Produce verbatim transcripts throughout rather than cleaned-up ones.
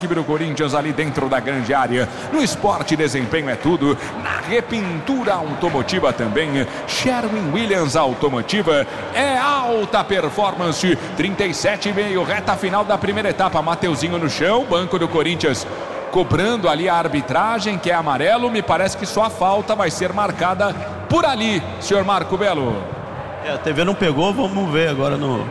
do Corinthians ali dentro da grande área. No esporte, desempenho é tudo. Na repintura automotiva também. Sherwin Williams Automotiva é alta performance. trinta e sete e meio, reta final da primeira etapa. Mateuzinho no chão, banco do Corinthians cobrando ali a arbitragem, que é amarelo. Me parece que só a falta vai ser marcada por ali, senhor Marco Belo. É, a T V não pegou, vamos ver agora no,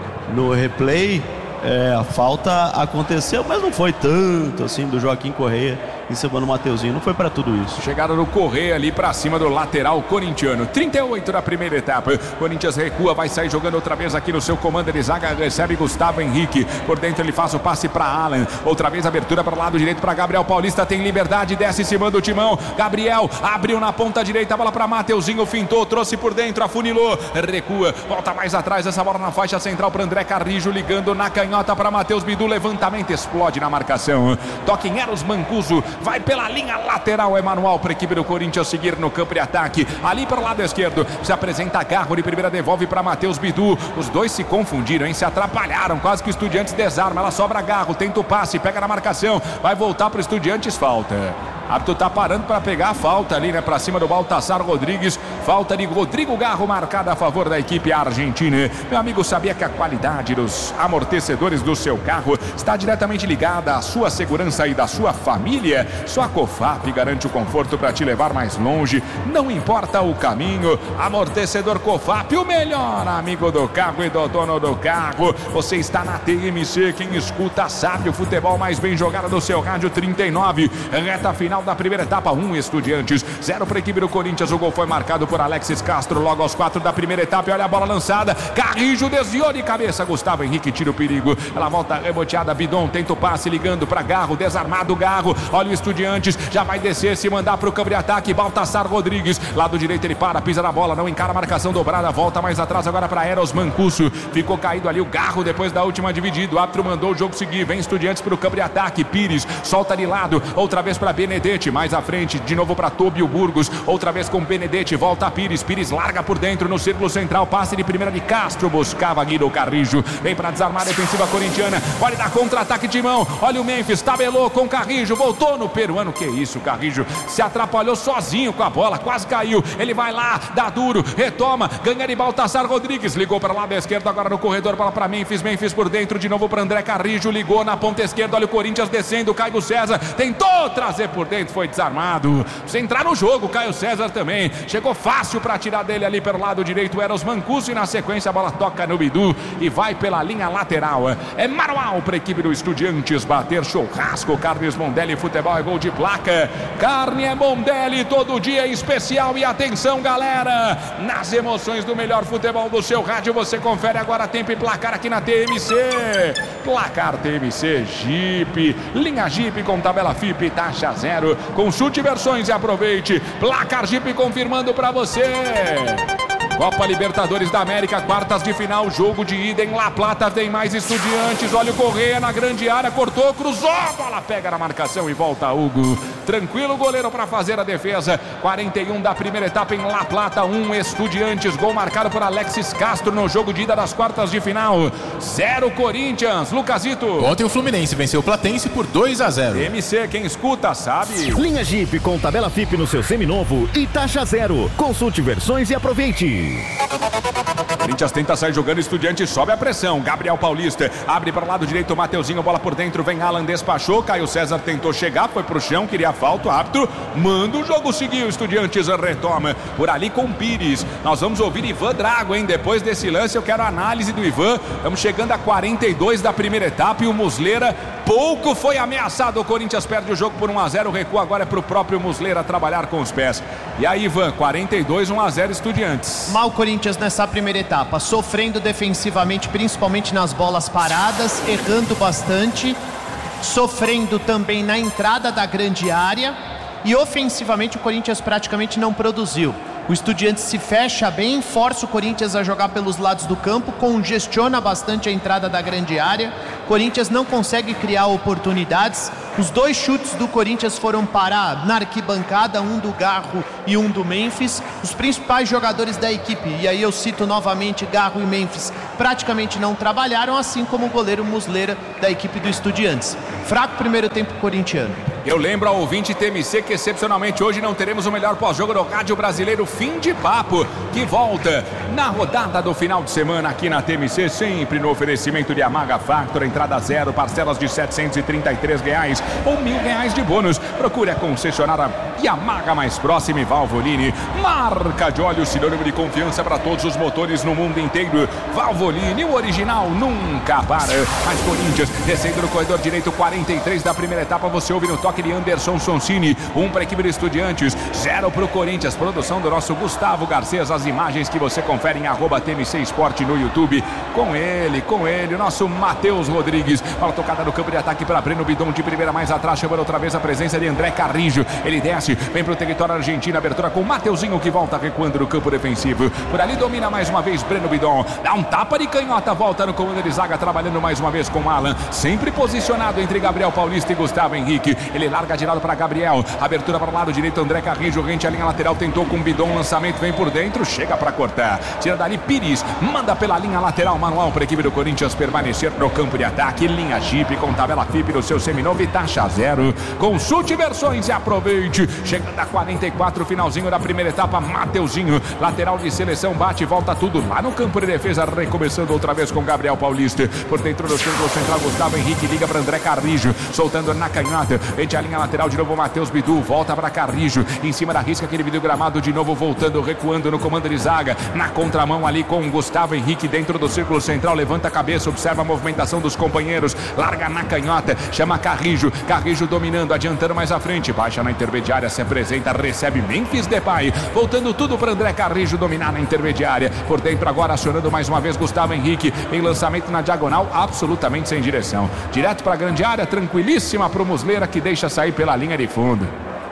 no replay. É, a falta aconteceu, mas não foi tanto assim do Joaquim Correia em cima do Mateuzinho, não foi para tudo isso. Chegaram no Correia ali para cima do lateral corintiano. trinta e oito da primeira etapa. Corinthians recua, vai sair jogando outra vez aqui no seu comando de zaga. Recebe Gustavo Henrique. Por dentro ele faz o passe para Alan. Outra vez abertura para o lado direito para Gabriel Paulista. Tem liberdade, desce em cima do timão. Gabriel abriu na ponta direita, a bola para Mateuzinho, fintou, trouxe por dentro, afunilou, recua, volta mais atrás, essa bola na faixa central para André Carrijo, ligando na canhota para Matheus Bidu. Levantamento, explode na marcação. Toque em Eros Mancuso. Vai pela linha lateral, é manual para a equipe do Corinthians seguir no campo de ataque. Ali para o lado esquerdo, se apresenta Garro de primeira, devolve para Matheus Bidu. Os dois se confundiram, hein? Se atrapalharam, quase que o Estudiantes desarma. Ela sobra Garro, tenta o passe, pega na marcação, vai voltar para o Estudiantes, falta. Árbitro tá parando para pegar a falta ali, né? Para cima do Baltassar Rodrigues. Falta de Rodrigo Garro marcada a favor da equipe argentina. Meu amigo, sabia que a qualidade dos amortecedores do seu carro está diretamente ligada à sua segurança e da sua família? Só a COFAP garante o conforto para te levar mais longe. Não importa o caminho. Amortecedor COFAP, o melhor amigo do carro e do dono do carro. Você está na T M C. Quem escuta sabe, o futebol mais bem jogado do seu rádio. Trinta e nove. Reta final da primeira etapa, um Estudiantes, zero para a equipe do Corinthians. O gol foi marcado por Alexis Castro logo aos quatro da primeira etapa. E olha a bola lançada, Carrijo desviou de cabeça, Gustavo Henrique tira o perigo. Ela volta reboteada, Bidon tenta o passe, ligando para Garro, desarmado Garro. Olha o Estudiantes, já vai descer, se mandar para o campo de ataque. Baltassar Rodrigues, lado direito ele para, pisa na bola, não encara a marcação dobrada, volta mais atrás agora para Eros Mancuso. Ficou caído ali o Garro depois da última dividida. O árbitro mandou o jogo seguir, vem Estudiantes para o campo de ataque. Pires solta de lado, outra vez para Benedetti. Mais à frente, de novo para Tobio Burgos, outra vez com Benedetti, volta a Pires, Pires larga por dentro no círculo central, passe de primeira de Castro, buscava Guido Carrijo, vem para desarmar a defensiva corintiana, olha da contra-ataque de mão, olha o Memphis, tabelou com Carrijo, voltou no peruano, que isso, Carrijo se atrapalhou sozinho com a bola, quase caiu, ele vai lá, dá duro, retoma, ganha de Baltassar Rodrigues, ligou para o lado esquerdo, agora no corredor, bola para Memphis, Memphis por dentro, de novo para André Carrijo, ligou na ponta esquerda, olha o Corinthians descendo, Caio César, tentou trazer por dentro, foi desarmado. Precisa entrar no jogo, Caio César também. Chegou fácil para tirar dele ali pelo lado direito, Eros Mancuso, e na sequência a bola toca no Bidu e vai pela linha lateral. É manual para a equipe do Estudiantes bater churrasco. Carnes Mondelli, futebol é gol de placa. Carne é Mondelli, todo dia é especial. E atenção, galera, nas emoções do melhor futebol do seu rádio, você confere agora tempo e placar aqui na T M C. Placar T M C, Jeep, linha Jeep com tabela F I P, taxa zero. Consulte versões e aproveite. Placar Jeep confirmando para você. Copa Libertadores da América, quartas de final, jogo de ida em La Plata, tem mais Estudiantes, olha o Correia na grande área, cortou, cruzou, a bola pega na marcação e volta Hugo. Tranquilo o goleiro para fazer a defesa. quarenta e um da primeira etapa em La Plata, um Estudiantes, gol marcado por Alexis Castro no jogo de ida das quartas de final. Zero Corinthians, Lucasito. Ontem o Fluminense venceu o Platense por dois a zero. M C, quem escuta sabe. Linha Jeep com tabela F I P no seu seminovo e taxa zero. Consulte versões e aproveite. Corinthians tenta sair jogando, Estudiantes sobe a pressão. Gabriel Paulista abre para o lado direito, Mateuzinho, bola por dentro, vem Alan, despachou. Caio César tentou chegar, foi pro chão, queria falta, o árbitro manda o jogo seguir. O Estudiantes retoma por ali com Pires. Nós vamos ouvir Ivan Drago, hein? Depois desse lance eu quero a análise do Ivan. Estamos chegando a quarenta e dois da primeira etapa e o Muslera pouco foi ameaçado. O Corinthians perde o jogo por um a zero, o recuo agora é pro próprio Muslera trabalhar com os pés. E aí, Ivan, quarenta e dois, um a zero Estudiantes. Mal o Corinthians nessa primeira etapa, sofrendo defensivamente, principalmente nas bolas paradas, errando bastante, sofrendo também na entrada da grande área, e ofensivamente o Corinthians praticamente não produziu. O Estudiantes se fecha bem, força o Corinthians a jogar pelos lados do campo, congestiona bastante a entrada da grande área. O Corinthians não consegue criar oportunidades. Os dois chutes do Corinthians foram parar na arquibancada, um do Garro e um do Memphis. Os principais jogadores da equipe, e aí eu cito novamente Garro e Memphis, praticamente não trabalharam, assim como o goleiro Muslera da equipe do Estudiantes. Fraco primeiro tempo corintiano. Eu lembro ao ouvinte T M C que excepcionalmente hoje não teremos o melhor pós-jogo do rádio brasileiro Fim de Papo, que volta na rodada do final de semana aqui na T M C, sempre no oferecimento de Yamaha Factor, entrada zero, parcelas de setecentos e trinta e três reais ou mil reais de bônus. Procure a concessionária Yamaha mais próxima e Valvoline, marca de óleo sinônimo de confiança para todos os motores no mundo inteiro. Valvoline, o original nunca para. Mas Corinthians, descendo no corredor direito, quarenta e três da primeira etapa, você ouve no toque de Anderson Sonsini, um para a equipe de Estudiantes, zero para o Corinthians, produção do nosso Gustavo Garcês, as imagens que você confere em arroba T M C Esporte no YouTube, com ele, com ele, o nosso Matheus Rodrigues, para tocada no campo de ataque para Breno Bidon, de primeira mais atrás, chamando outra vez a presença de André Carrijo, ele desce, vem para o território argentino, abertura com o Mateuzinho, que volta recuando no campo defensivo, por ali domina mais uma vez Breno Bidon, dá um tapa de canhota, volta no comando de zaga, trabalhando mais uma vez com Alan, sempre posicionado entre Gabriel Paulista e Gustavo Henrique, ele larga de lado para Gabriel, abertura para o lado direito, André Carrijo, rente a linha lateral, tentou com o Bidon, lançamento vem por dentro, chega para cortar, tira dali Pires, manda pela linha lateral, manual para a equipe do Corinthians permanecer no campo de ataque, linha Jeep com tabela F I P no seu seminovo e taxa zero, consulte versões e aproveite, chegando a quarenta e quatro, finalzinho da primeira etapa, Mateuzinho, lateral de seleção, bate e volta tudo lá no campo de defesa, recomeçando outra vez com Gabriel Paulista, por dentro do círculo central, Gustavo Henrique liga para André Carrijo, soltando na canhota, a linha lateral de novo, Matheus Bidu, volta para Carrijo, em cima da risca, aquele vídeo gramado de novo, voltando, recuando no comando de zaga, na contramão ali com Gustavo Henrique dentro do círculo central, levanta a cabeça, observa a movimentação dos companheiros, larga na canhota, chama Carrijo, Carrijo dominando, adiantando mais à frente, baixa na intermediária, se apresenta, recebe Memphis Depay, voltando tudo para André Carrijo dominar na intermediária, por dentro agora acionando mais uma vez Gustavo Henrique, em lançamento na diagonal, absolutamente sem direção, direto para a grande área, tranquilíssima para o Muslera, que deixa sair pela linha de fundo.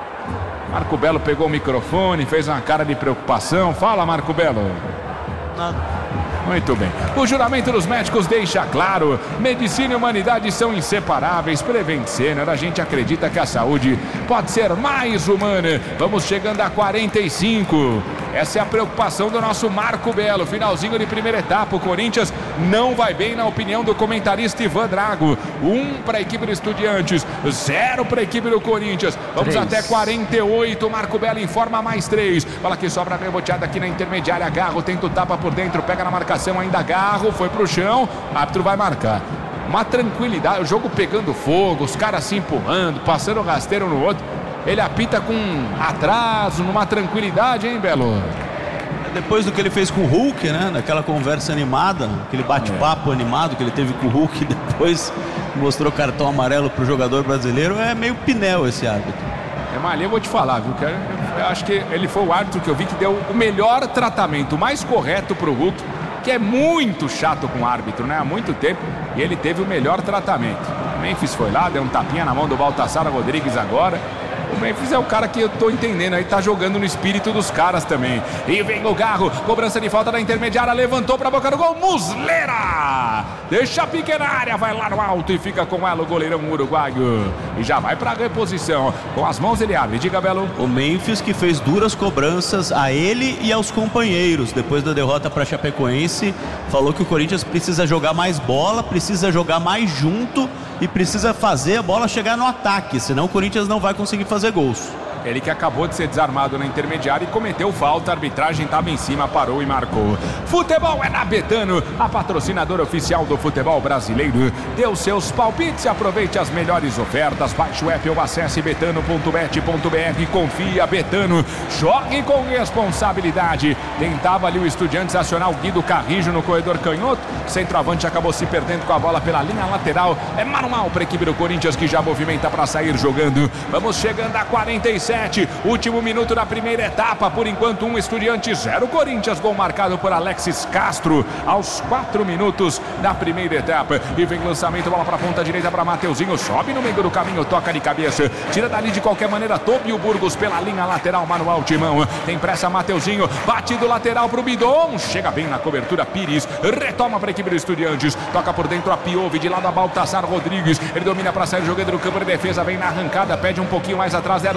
Marco Belo pegou o microfone, fez uma cara de preocupação. Fala, Marco Belo. Nada. Muito bem. O juramento dos médicos deixa claro: medicina e humanidade são inseparáveis. Prevent Senior, a gente acredita que a saúde pode ser mais humana. Vamos chegando a quarenta e cinco. Essa é a preocupação do nosso Marco Belo. Finalzinho de primeira etapa. O Corinthians não vai bem, na opinião do comentarista Ivan Drago. Um para a equipe do Estudiantes, zero para a equipe do Corinthians. Vamos três. Até quarenta e oito. Marco Belo informa mais três. Fala que sobra reboteada aqui na intermediária. Garro tenta o tapa por dentro, pega na marcação ainda. Garro foi pro chão. Árbitro vai marcar. Uma tranquilidade, o jogo pegando fogo, os caras se empurrando, passando rasteiro no outro. Ele apita com atraso, numa tranquilidade, hein, Belo? Depois do que ele fez com o Hulk, né? Naquela conversa animada, aquele bate-papo é. animado que ele teve com o Hulk, depois mostrou cartão amarelo pro jogador brasileiro, é meio pinel esse árbitro. É, mas ali eu vou te falar, viu? Eu acho que ele foi o árbitro que eu vi que deu o melhor tratamento, o mais correto pro Hulk, que é muito chato com o árbitro, né? Há muito tempo, e ele teve o melhor tratamento. O Memphis foi lá, deu um tapinha na mão do Baltassar Rodrigues agora. O Memphis é o cara que eu tô entendendo aí, tá jogando no espírito dos caras também. E vem o Garro, cobrança de falta da intermediária, levantou pra boca do gol, Muslera! Deixa a pequena área, vai lá no alto e fica com ela o goleirão uruguaio. E já vai pra reposição, com as mãos ele abre, diga, Belo. O Memphis que fez duras cobranças a ele e aos companheiros, depois da derrota pra Chapecoense, falou que o Corinthians precisa jogar mais bola, precisa jogar mais junto e precisa fazer a bola chegar no ataque, senão o Corinthians não vai conseguir fazer gols. Ele que acabou de ser desarmado na intermediária e cometeu falta, a arbitragem estava em cima, parou e marcou. Futebol é na Betano, a patrocinadora oficial do futebol brasileiro. Dê os seus palpites e aproveite as melhores ofertas. Baixe o app ou acesse betano ponto bet ponto br. Confia, Betano, jogue com responsabilidade. Tentava ali o Estudiantes acionar o Guido Carrijo no corredor canhoto. Centroavante acabou se perdendo com a bola pela linha lateral. É manual para a equipe do Corinthians, que já movimenta para sair jogando. Vamos chegando a quarenta e sete. Último minuto da primeira etapa. Por enquanto, um Estudiante, zero Corinthians. Gol marcado por Alexis Castro aos quatro minutos da primeira etapa. E vem lançamento, bola para a ponta direita para Mateuzinho. Sobe no meio do caminho, toca de cabeça. Tira dali de qualquer maneira. Tobio Burgos pela linha lateral, manual Timão. Tem pressa Mateuzinho. Bate do lateral para o Bidon. Chega bem na cobertura Pires. Retoma para a equipe do Estudiantes. Toca por dentro a Piove. De lado a Baltassar Rodrigues. Ele domina para sair jogando no campo de defesa. Vem na arrancada. Pede um pouquinho mais atrás. Eros Mancuso.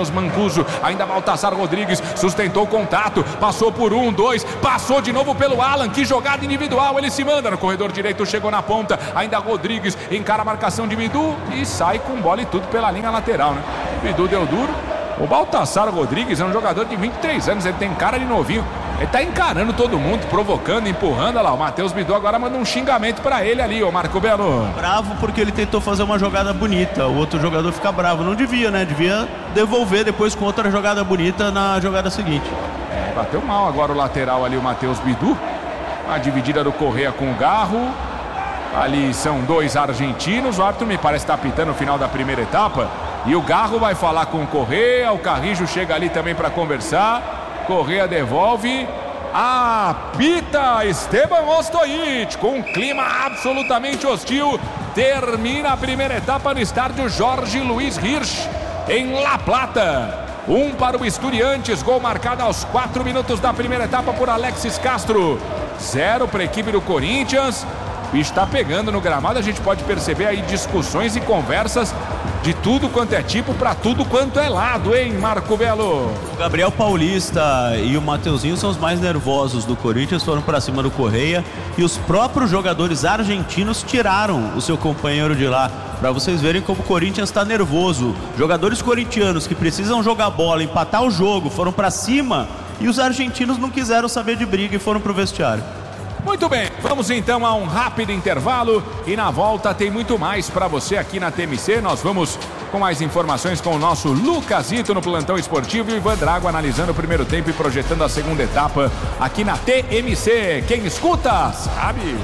confuso. Ainda Baltazar Rodrigues sustentou o contato, passou por um, dois, passou de novo pelo Alan. Que jogada individual, ele se manda no corredor direito, chegou na ponta. Ainda Rodrigues encara a marcação de Bidu e sai com bola e tudo pela linha lateral, né? Bidu deu duro. O Baltazar Rodrigues é um jogador de vinte e três anos, ele tem cara de novinho. Ele tá encarando todo mundo, provocando, empurrando. Olha lá, o Matheus Bidu agora manda um xingamento pra ele ali, ô Marco Belo. Bravo porque ele tentou fazer uma jogada bonita, o outro jogador fica bravo. Não devia, né? Devia devolver depois com outra jogada bonita na jogada seguinte. É, bateu mal agora o lateral ali, o Matheus Bidu. A dividida do Correa com o Garro. Ali são dois argentinos. O árbitro me parece estar apitando no final da primeira etapa. E o Garro vai falar com o Correa. O Carrijo chega ali também para conversar. Correa devolve. Apita Esteban Ostojic com um clima absolutamente hostil. Termina a primeira etapa no estádio Jorge Luiz Hirsch, em La Plata. Um para o Estudiantes, gol marcado aos quatro minutos da primeira etapa por Alexis Castro. Zero para a equipe do Corinthians. O bicho está pegando no gramado, a gente pode perceber aí discussões e conversas de tudo quanto é tipo, para tudo quanto é lado, hein, Marco Belo? O Gabriel Paulista e o Mateuzinho são os mais nervosos do Corinthians, foram para cima do Correia e os próprios jogadores argentinos tiraram o seu companheiro de lá, para vocês verem como o Corinthians está nervoso. Jogadores corintianos que precisam jogar bola, empatar o jogo, foram para cima e os argentinos não quiseram saber de briga e foram pro vestiário. Muito bem, vamos então a um rápido intervalo e na volta tem muito mais para você aqui na T M C. Nós vamos com mais informações com o nosso Lucasito no plantão esportivo e o Ivan Drago analisando o primeiro tempo e projetando a segunda etapa aqui na T M C. Quem escuta, sabe?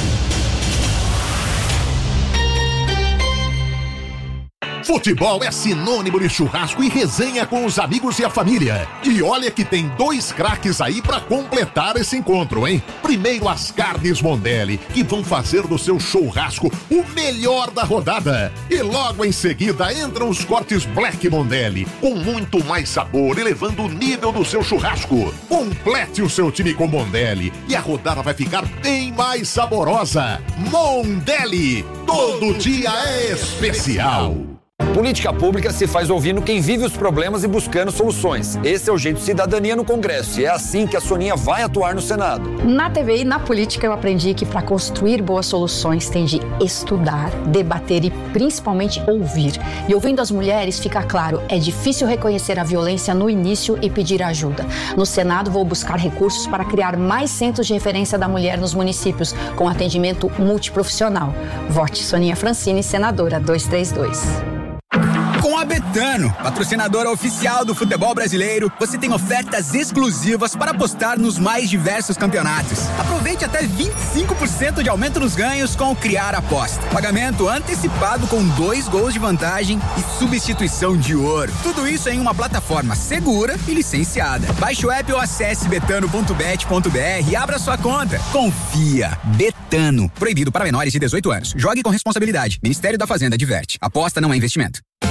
Futebol é sinônimo de churrasco e resenha com os amigos e a família. E olha que tem dois craques aí pra completar esse encontro, hein? Primeiro as carnes Mondelli, que vão fazer do seu churrasco o melhor da rodada. E logo em seguida entram os cortes Black Mondelli, com muito mais sabor, elevando o nível do seu churrasco. Complete o seu time com Mondelli e a rodada vai ficar bem mais saborosa. Mondelli, todo dia é especial. Política pública se faz ouvindo quem vive os problemas e buscando soluções. Esse é o Jeito Cidadania no Congresso e é assim que a Soninha vai atuar no Senado. Na T V e na política eu aprendi que para construir boas soluções tem de estudar, debater e principalmente ouvir. E ouvindo as mulheres fica claro, é difícil reconhecer a violência no início e pedir ajuda. No Senado vou buscar recursos para criar mais centros de referência da mulher nos municípios com atendimento multiprofissional. Vote Soninha Francini, senadora duzentos e trinta e dois. Com a Betano, patrocinadora oficial do futebol brasileiro, você tem ofertas exclusivas para apostar nos mais diversos campeonatos. Aproveite até vinte e cinco por cento de aumento nos ganhos com o Criar Aposta. Pagamento antecipado com dois gols de vantagem e substituição de ouro. Tudo isso em uma plataforma segura e licenciada. Baixe o app ou acesse betano ponto bet ponto br e abra sua conta. Confia. Betano. Proibido para menores de dezoito anos. Jogue com responsabilidade. Ministério da Fazenda adverte. Aposta não é investimento.